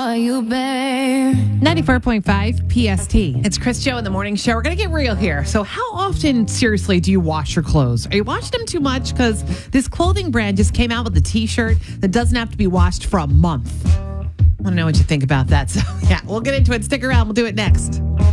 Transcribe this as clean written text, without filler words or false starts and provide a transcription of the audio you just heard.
you, babe. 94.5 PST. It's Chris Joe in the morning show. We're going to get real here. So how often, seriously, do you wash your clothes? Are you washing them too much? Because this clothing brand just came out with a T-shirt that doesn't have to be washed for a month. I want to know what you think about that. So, yeah, we'll get into it. Stick around. We'll do it next.